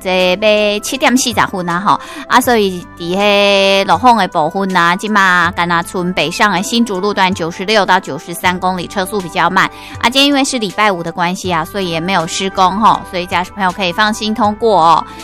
这要7点40分啊吼，啊，所以伫迄路况的部分啊，即马甘拿村北上的新竹路段96到93公里，车速比较慢啊。今天因为是礼拜五的关系啊，所以也没有施工吼，所以驾驶朋友可以放心通过哦。